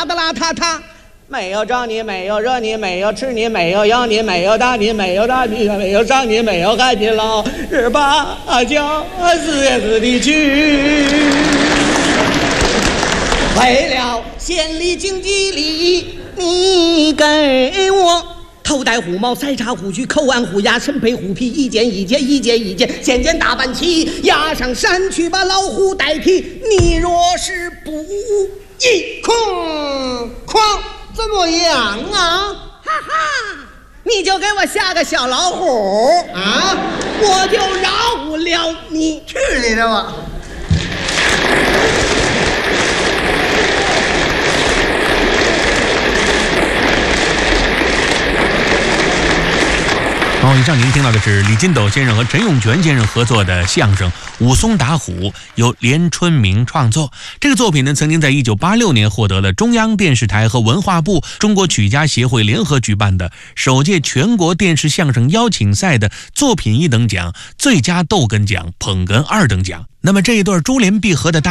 哒哒啦哒哒。没有找你，没有惹你，没有吃你，没有要你，没有打你，没有打你，没有伤你，没有害你，老是把酒死也死的去。为了县里经济里，你给我头戴虎帽，塞插虎须，口按虎牙，身配虎皮，一件一件，一件一件，件件大板旗，押上山去把老虎代替。你若是不义，哐，怎么样啊？哈哈，你就给我下个小老虎啊，我就饶不了你。 去你的吧！ 好，以上您听到的是李金斗先生和陈永泉先生合作的相声《武松打虎》，由连春明创作。这个作品呢，曾经在1986年获得了中央电视台和文化部中国曲家协会联合举办的首届全国电视相声邀请赛的作品1等奖、最佳逗哏奖、捧哏2等奖。那么这一对珠联璧合的大